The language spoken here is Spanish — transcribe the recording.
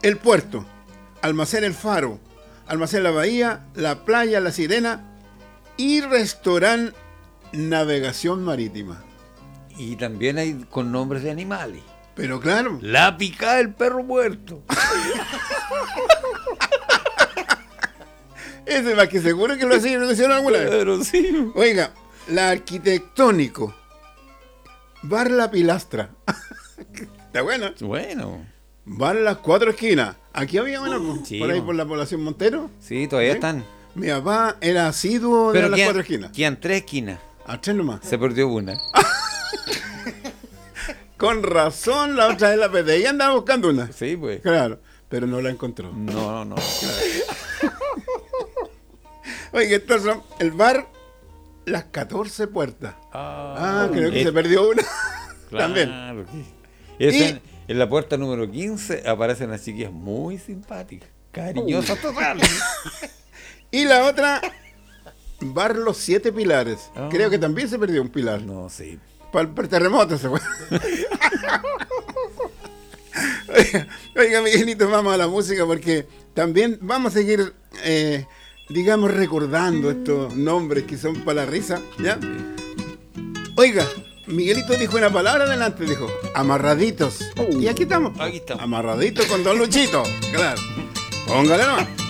El Puerto, Almacén El Faro, Almacén La Bahía, La Playa La Sirena y Restaurante Navegación Marítima. Y también hay con nombres de animales. Pero claro. La Picada del Perro Muerto. Ese es más que seguro que lo hicieron alguna vez. Pero sí. Oiga, la Arquitectónico, Bar La Pilastra. Está bueno. Bueno. Bar Las Cuatro Esquinas. Aquí había una Sí, por ahí por la población Montero. Sí, todavía ¿Sí? están. Mi papá era asiduo de Las Cuatro Esquinas. Quedan 3 esquinas. A tres nomás. Se perdió una. Con razón, la otra vez la pedí y andaba buscando una. Sí, pues. Claro, pero no la encontró. No. Oiga, estos son el bar Las 14 Puertas. Creo que es- se perdió una. Claro, También. en la puerta número 15 aparecen unas chiquillas muy simpáticas, cariñosas total. Y la otra, Bar Los Siete Pilares. Ah. Creo que también se perdió un pilar. No, sí. Para el terremoto se fue. Oiga, Miguelito, vamos a la música porque también vamos a seguir, digamos, recordando estos nombres que son para la risa, ¿ya? Oiga, Miguelito dijo una palabra adelante, dijo, amarraditos. Y aquí estamos. Aquí estamos. Amarraditos con Don Luchito. Claro. Póngale nomás.